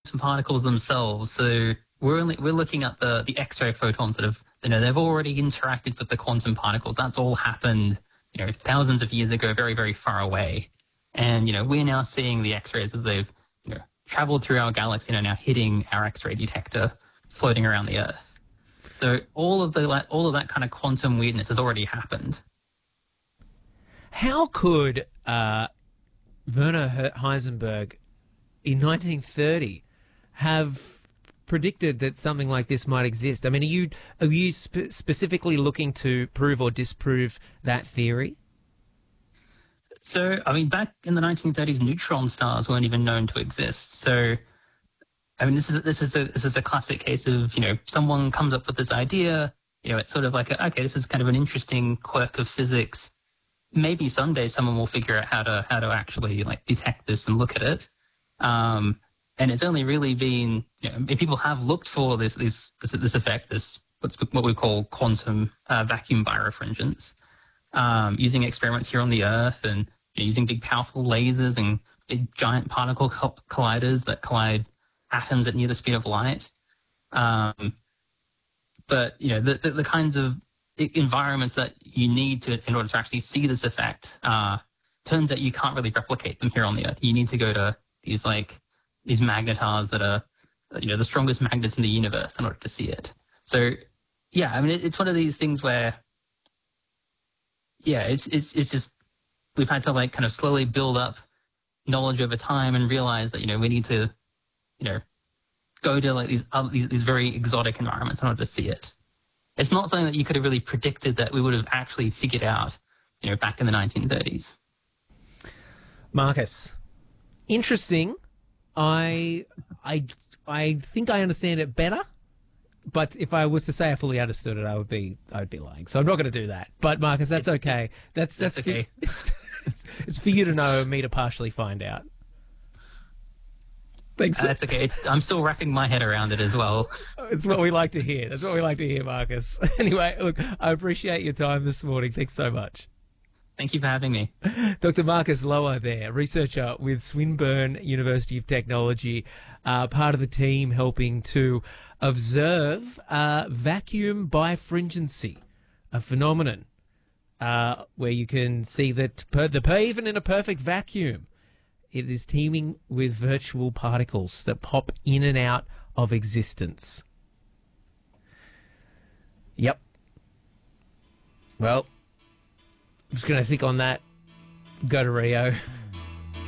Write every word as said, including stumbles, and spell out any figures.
quantum particles themselves. So we're only, we're looking at the the X-ray photons that have, you know, they've already interacted with the quantum particles. That's all happened, you know, thousands of years ago, very, very far away. And, you know, we're now seeing the X-rays as they've, you know, traveled through our galaxy and are now hitting our X-ray detector floating around the Earth. So all of the all of that kind of quantum weirdness has already happened. How could uh, Werner Heisenberg in nineteen thirty have predicted that something like this might exist? I mean, are you are you spe- specifically looking to prove or disprove that theory? So, I mean, back in the nineteen thirties, neutron stars weren't even known to exist. So, I mean, this is this is a this is a classic case of, you know, someone comes up with this idea. You know, it's sort of like, a, okay, this is kind of an interesting quirk of physics. Maybe someday someone will figure out how to how to actually like detect this and look at it. Um, and it's only really been, you know, people have looked for this this this, this effect, this what's what we call quantum uh, vacuum birefringence. Um, using experiments here on the Earth and, you know, using big powerful lasers and big giant particle colliders that collide atoms at near the speed of light. Um, but, you know, the, the, the kinds of environments that you need to in order to actually see this effect, uh, turns out you can't really replicate them here on the Earth. You need to go to these like these magnetars that are, you know, the strongest magnets in the universe in order to see it. So, yeah, I mean, it, it's one of these things where, yeah, it's it's it's just we've had to like kind of slowly build up knowledge over time and realize that, you know, we need to, you know, go to like these other, these, these very exotic environments in order to see it. It's not something that you could have really predicted that we would have actually figured out, you know, back in the nineteen thirties. Marcus, interesting. I I I think I understand it better. But if I was to say I fully understood it, I would be I would be lying. So I'm not going to do that. But Marcus, that's it's, okay. That's that's, that's okay. For, it's for you to know, me to partially find out. Thanks. Uh, that's okay. It's, I'm still wrapping my head around it as well. It's what we like to hear. That's what we like to hear, Marcus. Anyway, look, I appreciate your time this morning. Thanks so much. Thank you for having me. Doctor Marcus Lower there, researcher with Swinburne University of Technology, uh, part of the team helping to observe uh, vacuum bifringency, a phenomenon uh, where you can see that per, the even in a perfect vacuum, it is teeming with virtual particles that pop in and out of existence. Yep. Well, I'm just going to think on that. Go to Rio.